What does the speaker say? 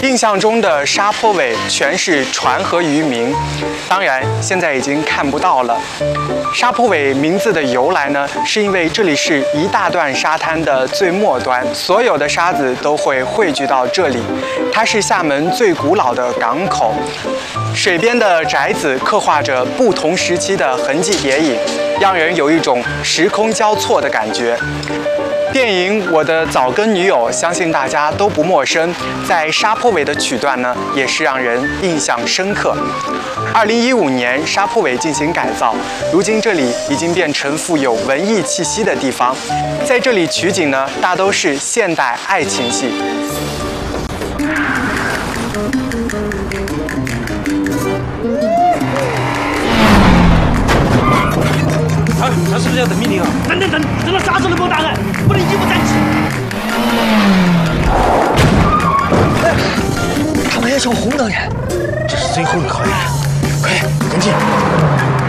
印象中的沙坡尾全是船和渔民，当然现在已经看不到了。沙坡尾名字的由来呢，是因为这里是一大段沙滩的最末端，所有的沙子都会汇聚到这里。它是厦门最古老的港口，水边的宅子刻画着不同时期的痕迹叠影，让人有一种时空交错的感觉。电影《我的早更女友》相信大家都不陌生，在沙坡尾的曲段呢，也是让人印象深刻。2015年，沙坡尾进行改造，如今这里已经变成富有文艺气息的地方。在这里取景呢，大都是现代爱情戏。 他是不是要等命令啊？等，等到啥时候能够打来？不能一不站起。 他们要向红灯人，这是最后一个考验，快跟进！